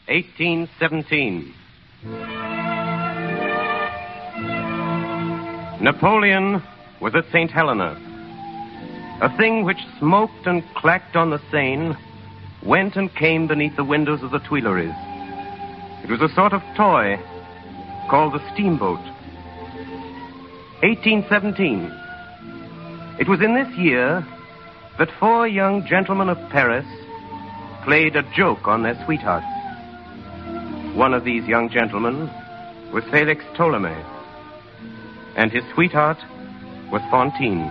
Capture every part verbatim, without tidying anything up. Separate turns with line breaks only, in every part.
eighteen seventeen. Napoleon was at Saint Helena. A thing which smoked and clacked on the Seine went and came beneath the windows of the Tuileries. It was a sort of toy called the steamboat. eighteen seventeen. It was in this year that four young gentlemen of Paris played a joke on their sweethearts. One of these young gentlemen was Felix Ptolemy, and his sweetheart was Fantine.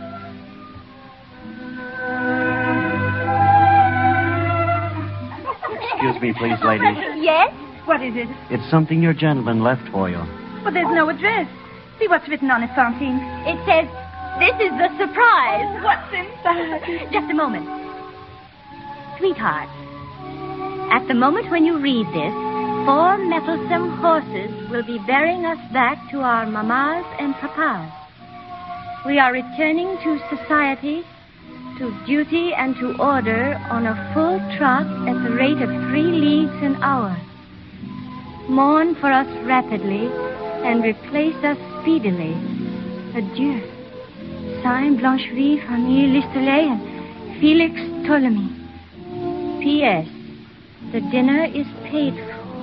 Excuse me, please, lady.
Yes? What is it?
It's something your gentleman left for you.
But there's no address. See what's written on it, Fantine. It says, "This is the surprise." What's inside?
Just a moment. Sweetheart, at the moment when you read this, four mettlesome horses will be bearing us back to our mammas and papas. We are returning to society, to duty and to order on a full trot at the rate of three leagues an hour. Mourn for us rapidly and replace us speedily. Adieu. Signed Blancheville, Fanny Listolet, and Felix Ptolemy. P S. The dinner is paid for.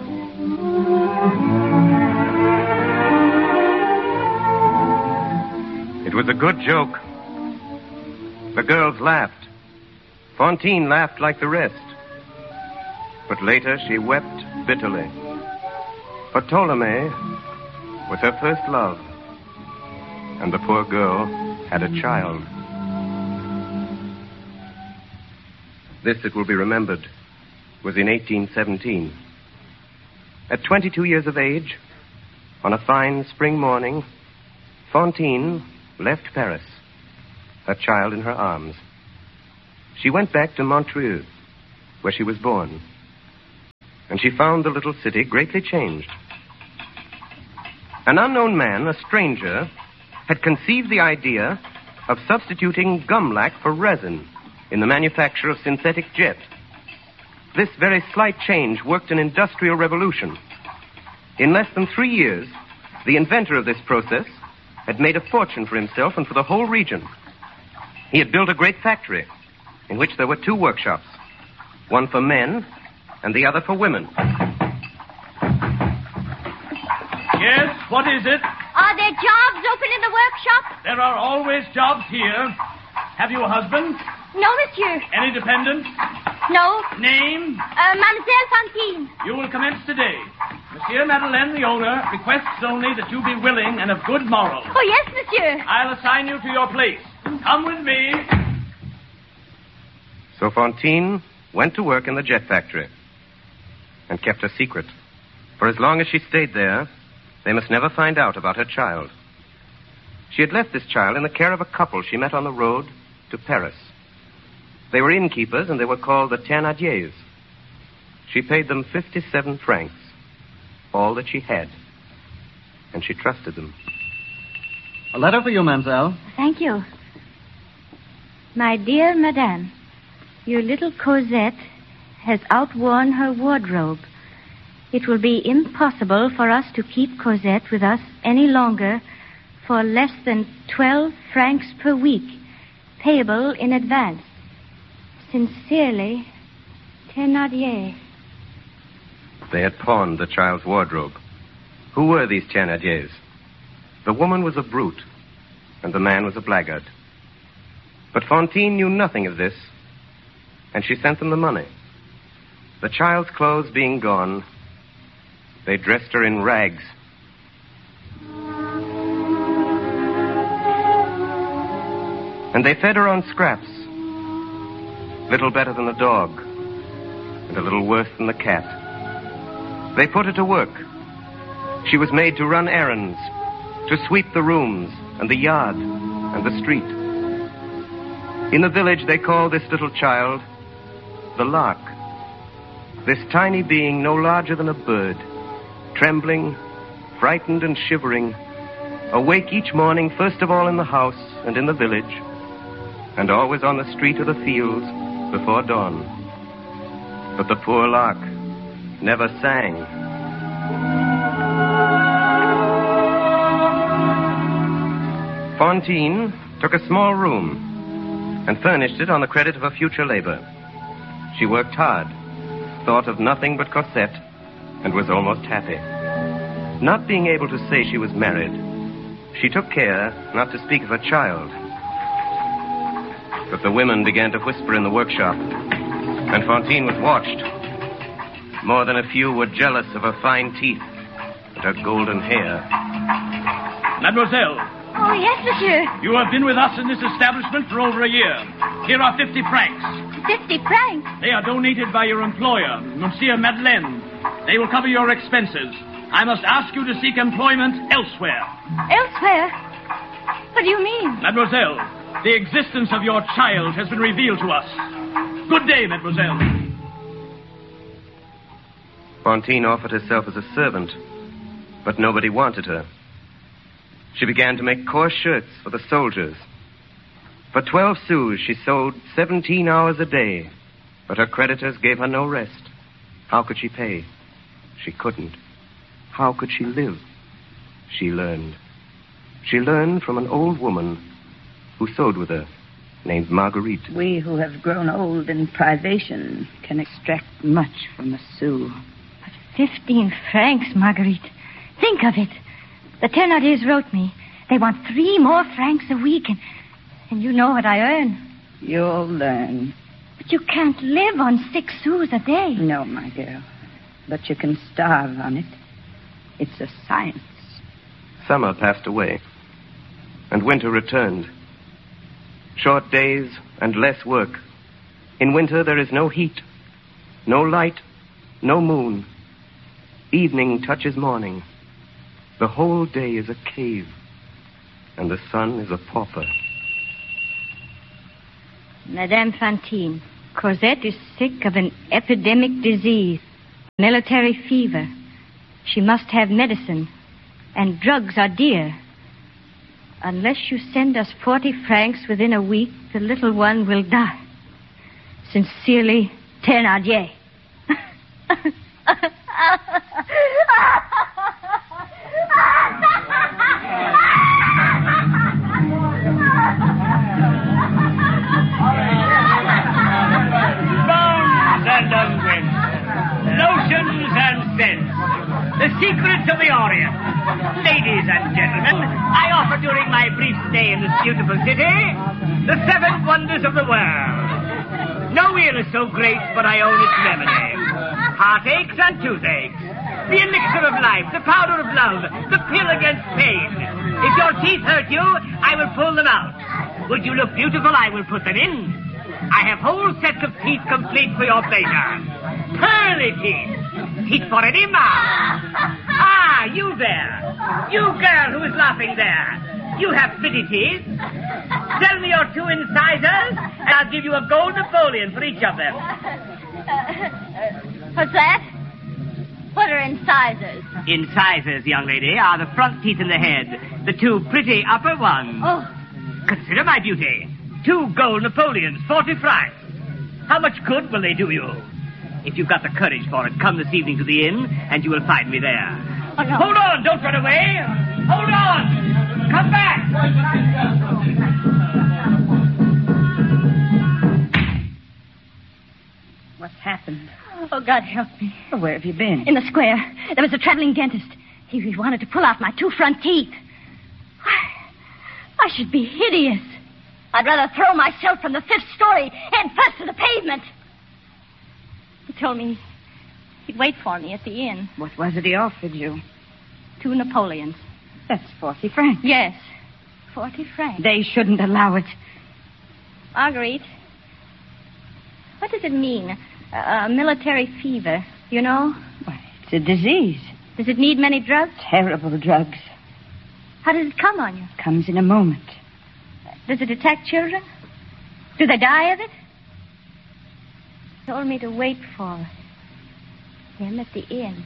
It was a good joke. The girls laughed. Fantine laughed like the rest. But later she wept bitterly. For Ptolemy was her first love. And the poor girl had a child. This, it will be remembered, was in eighteen seventeen. At twenty-two years of age, on a fine spring morning, Fantine left Paris, her child in her arms. She went back to Montreux, where she was born, and she found the little city greatly changed. An unknown man, a stranger, had conceived the idea of substituting gumlac for resin in the manufacture of synthetic jet. This very slight change worked an industrial revolution. In less than three years, the inventor of this process had made a fortune for himself and for the whole region. He had built a great factory in which there were two workshops, one for men and the other for women.
Yes, what is it?
Are there jobs open in the workshop?
There are always jobs here. Have you a husband?
No, monsieur.
Any dependents?
No.
Name?
Uh, Mademoiselle Fantine.
You will commence today. Monsieur Madeleine, the owner, requests only that you be willing and of good morals.
Oh, yes, monsieur.
I'll assign you to your place. Come with me.
So Fantine went to work in the jet factory and kept a secret. For as long as she stayed there, they must never find out about her child. She had left this child in the care of a couple she met on the road to Paris. They were innkeepers, and they were called the Thénardiers. She paid them fifty-seven francs, all that she had, and she trusted them.
A letter for you, mademoiselle.
Thank you. My dear madame, your little Cosette has outworn her wardrobe. It will be impossible for us to keep Cosette with us any longer for less than twelve francs per week, payable in advance. Sincerely, Thénardier.
They had pawned the child's wardrobe. Who were these Thénardiers? The woman was a brute, and the man was a blackguard. But Fantine knew nothing of this, and she sent them the money. The child's clothes being gone, they dressed her in rags. And they fed her on scraps, little better than a dog, and a little worse than the cat. They put her to work. She was made to run errands, to sweep the rooms and the yard and the street. In the village, they called this little child the Lark. This tiny being, no larger than a bird, trembling, frightened and shivering, awake each morning, first of all in the house and in the village, and always on the street or the fields before dawn. But the poor Lark never sang. Fantine took a small room and furnished it on the credit of her future labor. She worked hard, thought of nothing but Cosette, and was almost happy. Not being able to say she was married, she took care not to speak of her child. But the women began to whisper in the workshop, and Fantine was watched. More than a few were jealous of her fine teeth and her golden hair.
Mademoiselle.
Oh, yes, monsieur.
You have been with us in this establishment for over a year. Here are fifty francs.
Fifty francs?
They are donated by your employer, Monsieur Madeleine. They will cover your expenses. I must ask you to seek employment elsewhere.
Elsewhere? What do you mean?
Mademoiselle, the existence of your child has been revealed to us. Good day, mademoiselle.
Fantine offered herself as a servant, but nobody wanted her. She began to make coarse shirts for the soldiers. For twelve sous, she sewed seventeen hours a day, but her creditors gave her no rest. How could she pay? She couldn't. How could she live? She learned. She learned from an old woman who sewed with her, named Marguerite.
We who have grown old in privation can extract much from a sou.
But fifteen francs, Marguerite. Think of it. The Thénardiers wrote me. They want three more francs a week, and, and you know what I earn.
You'll learn.
But you can't live on six sous a day.
No, my girl. But you can starve on it. It's a science.
Summer passed away, and winter returned. Short days and less work. In winter there is no heat, no light, no moon. Evening touches morning. The whole day is a cave, and the sun is a pauper.
Madame Fantine, Cosette is sick of an epidemic disease, military fever. She must have medicine, and drugs are dear. Unless you send us forty francs within a week, the little one will die. Sincerely, Thénardier.
Bones and unguents, lotions and scents, the secrets of the Orient. Ladies and gentlemen, I offer during my brief stay in this beautiful city the seven wonders of the world. No ill is so great but I own its remedy. Heartaches and toothaches, the elixir of life, the powder of love, the pill against pain. If your teeth hurt you, I will pull them out. Would you look beautiful, I will put them in. I have whole sets of teeth complete for your pleasure. Pearly teeth. Teeth for any mouth. Ah, you there. You girl who is laughing there. You have pretty teeth. Tell me your two incisors, and I'll give you a gold Napoleon for each of them.
What's that? What are incisors?
Incisors, young lady, are the front teeth in the head. The two pretty upper ones.
Oh.
Consider my beauty. Two gold Napoleons, forty francs. How much good will they do you? If you've got the courage for it, come this evening to the inn, and you will find me there.
Oh, no.
Hold on, don't run away. Hold on. Come back.
What's happened?
Oh, God help me.
Well, where have you been?
In the square, there was a traveling dentist. He, he wanted to pull out my two front teeth. I, I should be hideous. I'd rather throw myself from the fifth story head first to the pavement. He told me he'd wait for me at the inn.
What was it he offered you?
Two Napoleons.
That's forty francs.
Yes, forty francs.
They shouldn't allow it.
Marguerite, what does it mean? A, a military fever, you know?
Why, it's a disease.
Does it need many drugs?
Terrible drugs.
How does it come on you?
Comes in a moment.
Does it attack children? Do they die of it? He told me to wait for him at the inn.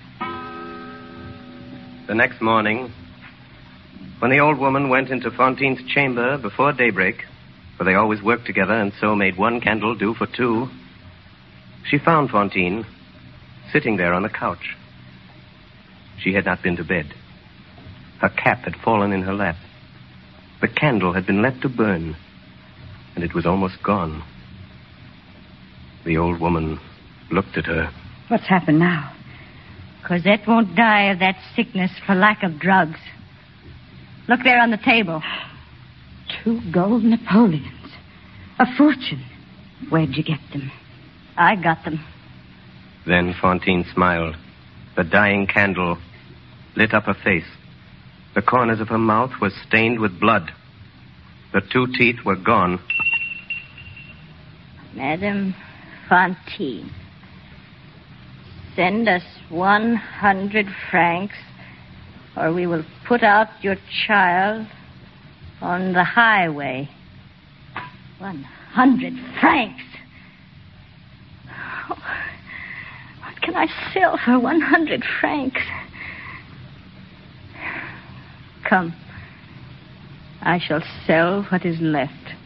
The next morning, when the old woman went into Fantine's chamber before daybreak, for they always worked together and so made one candle do for two, she found Fantine sitting there on the couch. She had not been to bed. Her cap had fallen in her lap. The candle had been left to burn, and it was almost gone. The old woman looked at her.
What's happened now?
Cosette won't die of that sickness for lack of drugs. Look there on the table.
Two gold Napoleons. A fortune. Where'd you get them?
I got them.
Then Fantine smiled. The dying candle lit up her face. The corners of her mouth were stained with blood. The two teeth were gone.
Madame Fantine, send us one hundred francs, or we will put out your child on the highway. One hundred francs. Oh, what can I sell for one hundred francs? Come. I shall sell what is left.